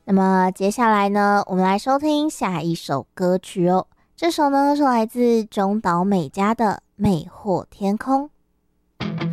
那么接下来呢，我们来收听下一首歌曲哦。这首呢是来自中岛美嘉的《魅惑天空》。